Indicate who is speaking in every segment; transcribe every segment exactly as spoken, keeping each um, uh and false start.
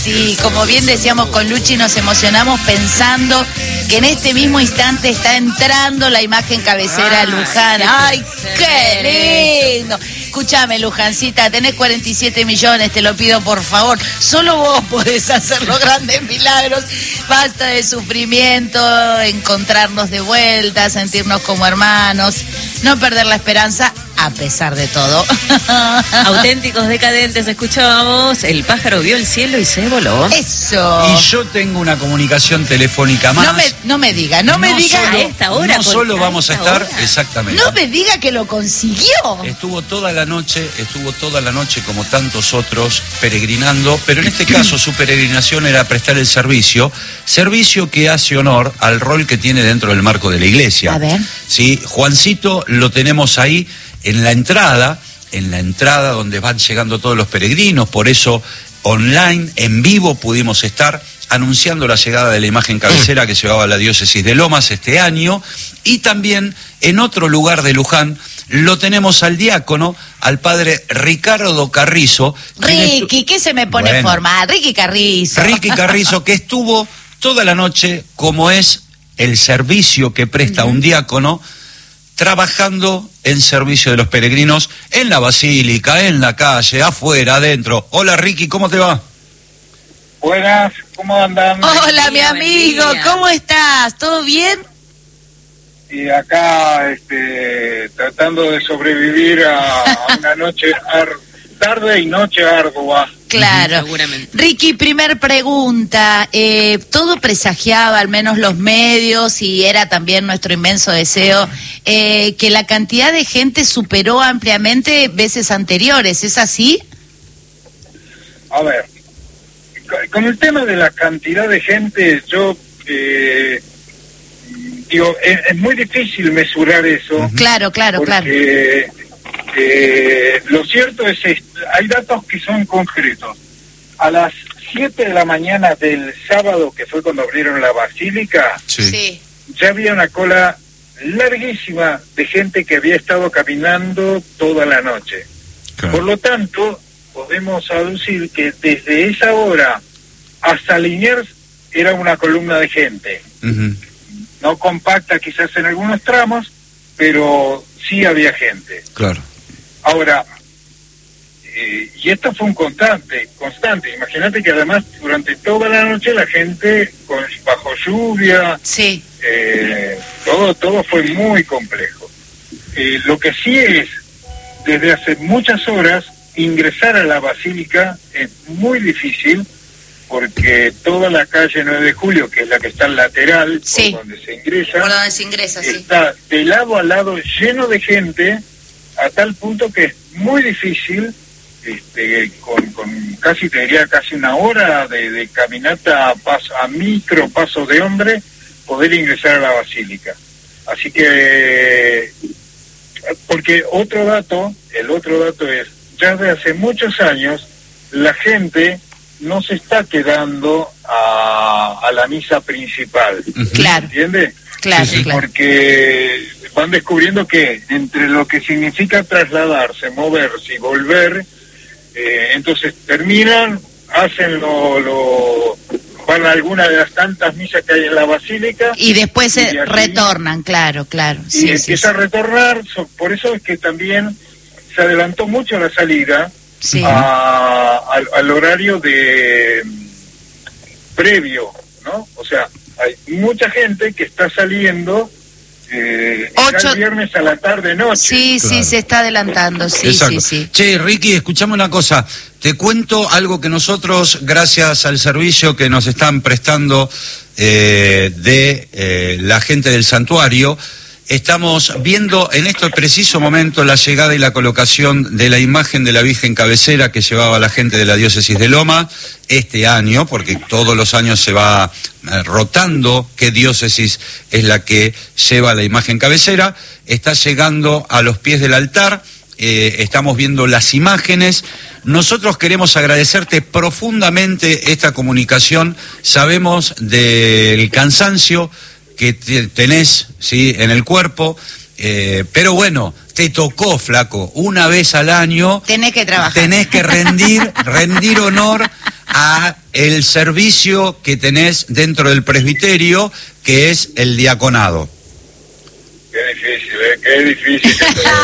Speaker 1: sí, como bien decíamos con Luchi, nos emocionamos pensando que en este mismo instante está entrando la imagen cabecera
Speaker 2: Ay,
Speaker 1: Luján. ¡Ay, qué lindo! Escúchame, Lujancita, tenés cuarenta y siete millones, te lo pido por favor. Solo vos podés hacer los grandes milagros. Basta de sufrimiento, encontrarnos de vuelta, sentirnos como hermanos, no perder la esperanza a pesar de todo.
Speaker 2: Auténticos decadentes, escuchábamos, el pájaro vio el cielo y se voló.
Speaker 1: Eso.
Speaker 3: Y yo tengo una comunicación telefónica más.
Speaker 1: No me, no me diga, no, no me diga
Speaker 2: solo, a esta hora.
Speaker 3: No solo vamos a estar,
Speaker 2: hora.
Speaker 3: exactamente.
Speaker 1: No me diga que lo consiguió.
Speaker 3: Estuvo toda la noche, estuvo toda la noche como tantos otros peregrinando, pero en este caso su peregrinación era prestar el servicio, servicio que hace honor al rol que tiene dentro del marco de la iglesia.
Speaker 1: A ver.
Speaker 3: Sí, Juancito lo tenemos ahí en la entrada, en la entrada donde van llegando todos los peregrinos, por eso online, en vivo, pudimos estar anunciando la llegada de la imagen cabecera que llevaba la diócesis de Lomas este año, y también en otro lugar de Luján lo tenemos al diácono, al padre Ricardo Carrizo.
Speaker 1: Ricky, ¿qué se me pone
Speaker 3: bueno,
Speaker 1: formal? Ricky Carrizo.
Speaker 3: Ricky Carrizo, que estuvo toda la noche, como es el servicio que presta uh-huh. un diácono, trabajando en servicio de los peregrinos en la basílica, en la calle, afuera, adentro. Hola Ricky, ¿cómo te va?
Speaker 4: Buenas, ¿cómo andan?
Speaker 1: Hola mi amigo, ¿cómo estás? ¿Todo bien?
Speaker 4: Y acá este, tratando de sobrevivir a, a una noche ar, tarde y noche ardua.
Speaker 1: Claro.
Speaker 2: Seguramente.
Speaker 1: Ricky, primer pregunta. Eh, todo presagiaba, al menos los medios, y era también nuestro inmenso deseo, eh, que la cantidad de gente superó ampliamente veces anteriores. ¿Es así?
Speaker 4: A ver, con el tema de la cantidad de gente, yo eh, digo, es, es muy difícil mesurar eso.
Speaker 1: Uh-huh. Claro, claro,
Speaker 4: porque,
Speaker 1: claro.
Speaker 4: Eh, lo cierto es, es, hay datos que son concretos. A las siete de la mañana del sábado, que fue cuando abrieron la basílica,
Speaker 3: sí.
Speaker 1: Sí.
Speaker 4: ya había una cola larguísima de gente que había estado caminando toda la noche.
Speaker 3: Claro.
Speaker 4: Por lo tanto, podemos aducir que desde esa hora hasta Liniers era una columna de gente.
Speaker 3: Uh-huh.
Speaker 4: No compacta quizás en algunos tramos, pero sí había gente.
Speaker 3: Claro.
Speaker 4: Ahora, eh, y esto fue un constante, constante. Imagínate que además durante toda la noche la gente con bajo lluvia,
Speaker 1: sí.
Speaker 4: eh, todo todo fue muy complejo. Eh, lo que sí es, desde hace muchas horas, ingresar a la basílica es muy difícil, porque toda la calle nueve de julio, que es la que está al lateral,
Speaker 1: sí.
Speaker 4: por donde se ingresa,
Speaker 1: por donde se ingresa,
Speaker 4: está
Speaker 1: sí.
Speaker 4: de lado a lado lleno de gente, a tal punto que es muy difícil, este, con, con casi, te diría, casi una hora de, de caminata a, paso, a micro paso de hombre, poder ingresar a la basílica. Así que, porque otro dato, el otro dato es, ya desde hace muchos años, la gente no se está quedando a, a la misa principal.
Speaker 1: Claro.
Speaker 4: ¿Entiende?
Speaker 1: Claro,
Speaker 4: sí,
Speaker 1: claro.
Speaker 4: Porque van descubriendo que entre lo que significa trasladarse, moverse y volver, eh, entonces terminan, hacen lo, lo van a alguna de las tantas misas que hay en la basílica
Speaker 1: y después se
Speaker 4: y
Speaker 1: retornan, claro, claro.
Speaker 4: Y
Speaker 1: sí,
Speaker 4: empieza
Speaker 1: sí,
Speaker 4: a retornar, so, por eso es que también se adelantó mucho la salida
Speaker 1: sí.
Speaker 4: a, al, al horario de previo, ¿no? O sea, hay mucha gente que está saliendo eh,
Speaker 1: Ocho...
Speaker 4: el viernes a la tarde noche.
Speaker 1: Sí,
Speaker 3: claro.
Speaker 1: sí, se está adelantando, sí,
Speaker 3: Exacto.
Speaker 1: sí, sí.
Speaker 3: Che, Ricky, escuchame una cosa. Te cuento algo que nosotros, gracias al servicio que nos están prestando eh, de eh, la gente del santuario, estamos viendo en este preciso momento la llegada y la colocación de la imagen de la Virgen Cabecera que llevaba la gente de la diócesis de Loma este año, porque todos los años se va eh, rotando qué diócesis es la que lleva la imagen cabecera. Está llegando a los pies del altar, eh, estamos viendo las imágenes. Nosotros queremos agradecerte profundamente esta comunicación. Sabemos del cansancio que tenés, ¿sí?, en el cuerpo, eh, pero bueno, te tocó, flaco, una vez al año.
Speaker 1: Tenés que trabajar.
Speaker 3: Tenés que rendir, rendir honor a el servicio que tenés dentro del presbiterio, que es el diaconado.
Speaker 4: Qué difícil, ¿eh? Qué difícil.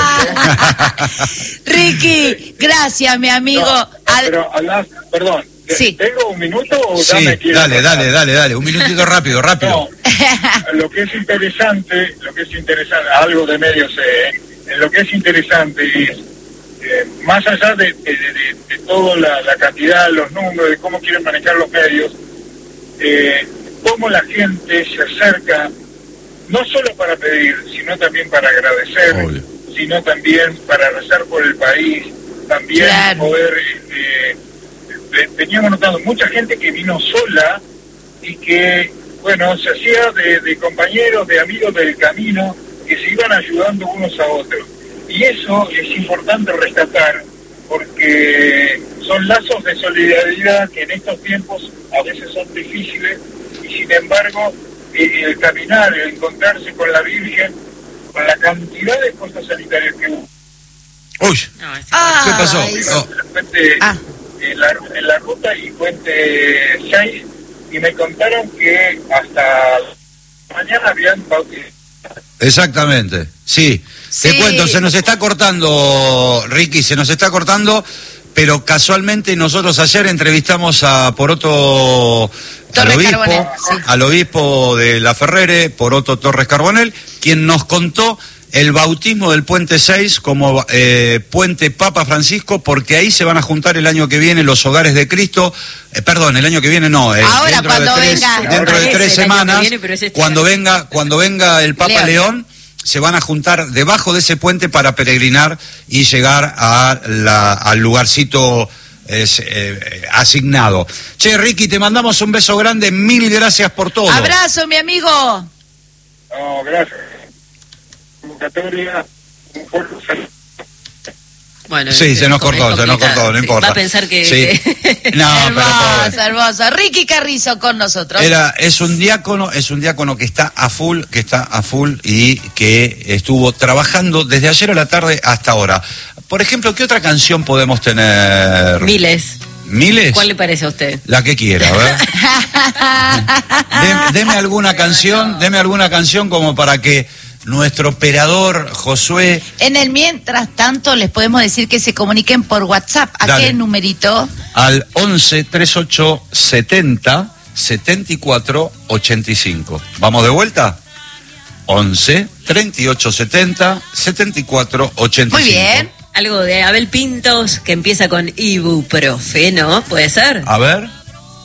Speaker 1: Ricky, gracias, mi amigo.
Speaker 4: No,
Speaker 1: Al...
Speaker 4: pero, Alas, perdón,
Speaker 1: Sí.
Speaker 4: ¿tengo un minuto o ya
Speaker 3: Sí,
Speaker 4: me quiero
Speaker 3: dale,
Speaker 4: cortar?
Speaker 3: dale, dale, dale, un minutito rápido, rápido.
Speaker 4: No, lo que es interesante, lo que es interesante, algo de medio sé, ¿eh? Lo que es interesante es, eh, más allá de, de, de, de toda la, la cantidad, los números, de cómo quieren manejar los medios, eh, cómo la gente se acerca, no solo para pedir, sino también para agradecer,
Speaker 3: Obvio.
Speaker 4: sino también para rezar por el país, también
Speaker 1: Claro.
Speaker 4: poder... Eh, veníamos notando mucha gente que vino sola y que, bueno, se hacía de, de compañeros, de amigos del camino, que se iban ayudando unos a otros. Y eso es importante rescatar, porque son lazos de solidaridad que en estos tiempos a veces son difíciles, y sin embargo, eh, el caminar, el encontrarse con la Virgen, con la cantidad de costos sanitarios que hubo.
Speaker 3: Uy,
Speaker 2: No, es-
Speaker 1: Ah,
Speaker 3: ¿qué pasó?
Speaker 1: Ay,
Speaker 3: Oh,
Speaker 4: Puente,
Speaker 1: Ah.
Speaker 4: en, la, en la ruta y Puente seis, y me contaron que hasta mañana habían bautizado.
Speaker 3: exactamente, sí.
Speaker 1: Sí.
Speaker 3: Te cuento, se nos está cortando, Ricky, se nos está cortando, pero casualmente nosotros ayer entrevistamos a Poroto, al
Speaker 1: Torres
Speaker 3: obispo,
Speaker 1: Carbonell, sí.
Speaker 3: al obispo de La Ferrere, Poroto Torres Carbonell, quien nos contó el bautismo del Puente seis como eh, Puente Papa Francisco, porque ahí se van a juntar el año que viene los hogares de Cristo, eh, perdón, el año que viene no, eh,
Speaker 1: Ahora,
Speaker 3: dentro
Speaker 1: cuando
Speaker 3: de tres,
Speaker 1: venga.
Speaker 3: dentro de
Speaker 2: Parece
Speaker 3: tres
Speaker 2: el año que
Speaker 3: semanas,
Speaker 2: viene, pero es este
Speaker 3: cuando
Speaker 2: año.
Speaker 3: venga, cuando venga el Papa
Speaker 1: León.
Speaker 3: León, se van a juntar debajo de ese puente para peregrinar y llegar a la, al lugarcito es, eh, asignado. Che, Ricky, te mandamos un beso grande, mil gracias por todo.
Speaker 1: Abrazo, mi amigo.
Speaker 4: No, gracias. Convocatoria, un fuerte saludo.
Speaker 2: Bueno,
Speaker 3: Sí,
Speaker 2: es-
Speaker 3: se nos
Speaker 2: es
Speaker 3: cortó, se nos
Speaker 2: complicado,
Speaker 3: cortó, no
Speaker 2: sí.
Speaker 3: importa.
Speaker 2: Va a pensar que...
Speaker 3: Sí.
Speaker 2: que-
Speaker 3: No, pero pobre.
Speaker 1: Hermoso, hermoso. Ricky Carrizo con nosotros.
Speaker 3: Era, es un diácono, es un diácono que está a full, que está a full y que estuvo trabajando desde ayer a la tarde hasta ahora. Por ejemplo, ¿qué otra canción podemos tener?
Speaker 2: Miles.
Speaker 3: ¿Miles?
Speaker 2: ¿Cuál le parece a usted?
Speaker 3: La que quiera, a ver. Dem- deme alguna canción, deme alguna canción como para que nuestro operador Josué.
Speaker 1: En el mientras tanto, les podemos decir que se comuniquen por WhatsApp. ¿A
Speaker 3: Dale.
Speaker 1: qué numerito?
Speaker 3: Al once treinta y ocho setenta setenta y cuatro ochenta y cinco. ¿Vamos de vuelta? once treinta y ocho setenta setenta y cuatro ochenta y cinco.
Speaker 1: Muy bien.
Speaker 2: Algo de Abel Pintos que empieza con ibuprofeno, ¿puede ser?
Speaker 3: A ver.